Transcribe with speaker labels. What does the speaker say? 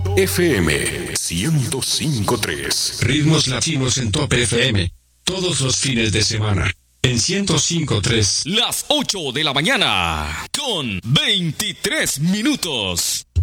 Speaker 1: Top FM 105.3.
Speaker 2: Ritmos latinos en Top FM. Todos los fines de semana. En 105.3.
Speaker 3: Las 8 de la mañana. Con 23 minutos.